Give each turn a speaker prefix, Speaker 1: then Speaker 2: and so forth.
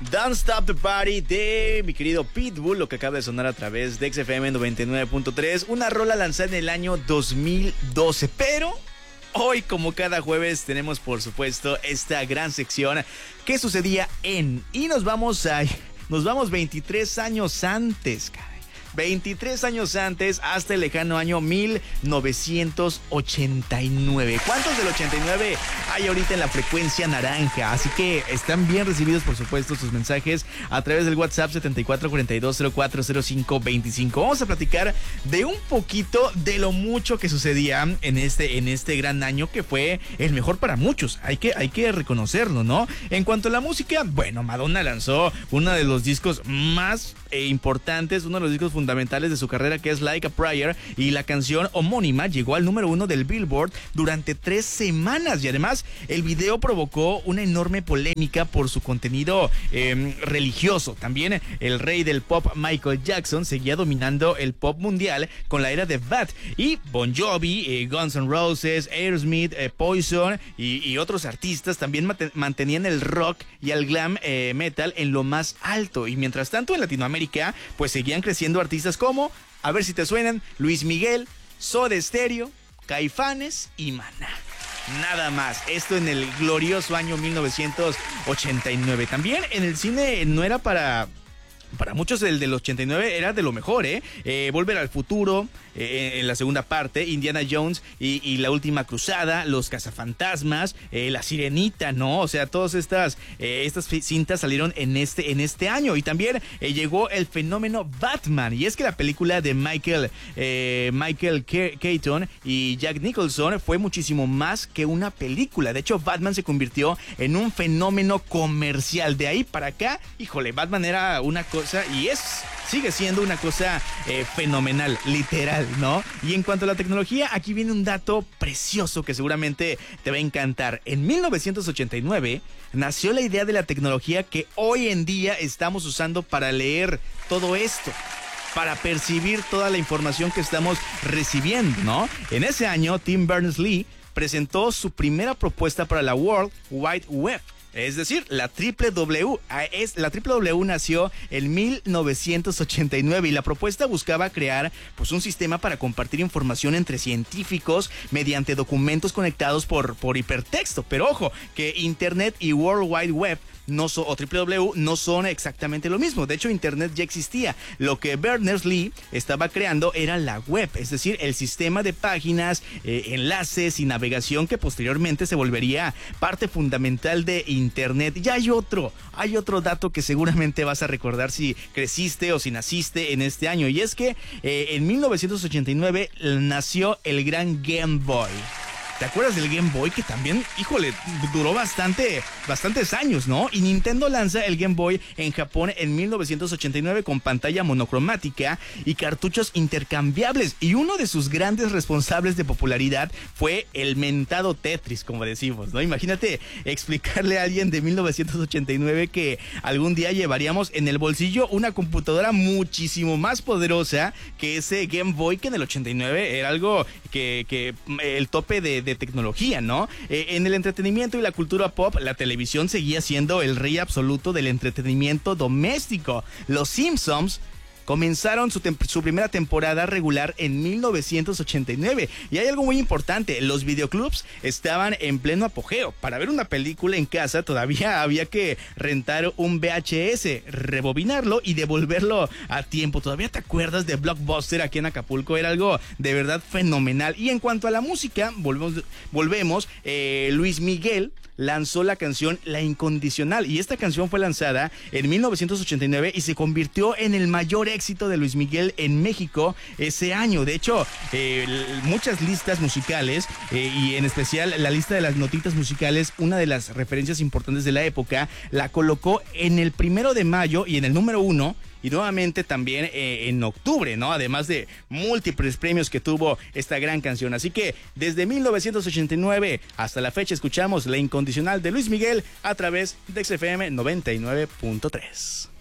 Speaker 1: Don't Stop the Party de mi querido Pitbull, lo que acaba de sonar a través de XFM 99.3, una rola lanzada en el año 2012, pero hoy, como cada jueves, tenemos por supuesto esta gran sección que sucedía y nos vamos 23 años antes, caray. 23 años antes, hasta el lejano año 1989. ¿Cuántos del 89 hay ahorita en la frecuencia naranja? Así que están bien recibidos, por supuesto, sus mensajes a través del WhatsApp 7442040525. Vamos a platicar de un poquito de lo mucho que sucedía en este gran año, que fue el mejor para muchos. Hay que reconocerlo, ¿no? En cuanto a la música, bueno, Madonna lanzó uno de los discos más importantes, uno de los discos fundamentales de su carrera, que es Like a Prayer, y la canción homónima llegó al número 1 del Billboard durante 3 semanas, y además el video provocó una enorme polémica por su contenido religioso. También el rey del pop, Michael Jackson, seguía dominando el pop mundial con la era de Bad, y Bon Jovi, Guns N' Roses, Aerosmith, Poison y otros artistas también mantenían el rock y el glam metal en lo más alto. Y mientras tanto, en Latinoamérica pues seguían creciendo artistas como, a ver si te suenan, Luis Miguel, Soda Stereo, Caifanes y Maná. Nada más. Esto en el glorioso año 1989. También en el cine no era para muchos el del 89 era de lo mejor, Volver al Futuro, en la segunda parte, Indiana Jones y La Última Cruzada, Los Cazafantasmas, La Sirenita, ¿no? O sea, todas estas cintas salieron en este año. Y también llegó el fenómeno Batman. Y es que la película de Michael Keaton y Jack Nicholson fue muchísimo más que una película. De hecho, Batman se convirtió en un fenómeno comercial. De ahí para acá, híjole, Batman era una cosa y sigue siendo una cosa fenomenal, literal, ¿no? Y en cuanto a la tecnología, aquí viene un dato precioso que seguramente te va a encantar. En 1989 nació la idea de la tecnología que hoy en día estamos usando para leer todo esto, para percibir toda la información que estamos recibiendo, ¿no? En ese año, Tim Berners-Lee presentó su primera propuesta para la World Wide Web. Es decir, la triple W nació en 1989 y la propuesta buscaba crear pues un sistema para compartir información entre científicos mediante documentos conectados por hipertexto. Pero ojo, que Internet y World Wide Web o www no son exactamente lo mismo. De hecho, Internet ya existía. Lo que Berners-Lee estaba creando era la web, es decir, el sistema de páginas, enlaces y navegación que posteriormente se volvería parte fundamental de Internet. Y hay otro dato que seguramente vas a recordar si creciste o si naciste en este año, y es que en 1989 nació el gran Game Boy. ¿Te acuerdas del Game Boy? Que también, híjole, duró bastantes años, ¿no? Y Nintendo lanza el Game Boy en Japón en 1989 con pantalla monocromática y cartuchos intercambiables. Y uno de sus grandes responsables de popularidad fue el mentado Tetris, como decimos, ¿no? Imagínate explicarle a alguien de 1989 que algún día llevaríamos en el bolsillo una computadora muchísimo más poderosa que ese Game Boy, que en el 89 era algo que el tope de tecnología, ¿no? En el entretenimiento y la cultura pop, la televisión seguía siendo el rey absoluto del entretenimiento doméstico. Los Simpsons comenzaron su primera temporada regular en 1989. Y hay algo muy importante, los videoclubs estaban en pleno apogeo. Para ver una película en casa todavía había que rentar un VHS, rebobinarlo y devolverlo a tiempo. ¿Todavía te acuerdas de Blockbuster aquí en Acapulco? Era algo de verdad fenomenal. Y en cuanto a la música, volvemos, Luis Miguel lanzó la canción La Incondicional, y esta canción fue lanzada en 1989 y se convirtió en el mayor éxito de Luis Miguel en México ese año. De hecho, muchas listas musicales y en especial la lista de las notitas musicales, una de las referencias importantes de la época, la colocó en el 1 de mayo y en el número 1. Y nuevamente también en octubre, ¿no? Además de múltiples premios que tuvo esta gran canción. Así que desde 1989 hasta la fecha escuchamos La Incondicional de Luis Miguel a través de XFM 99.3.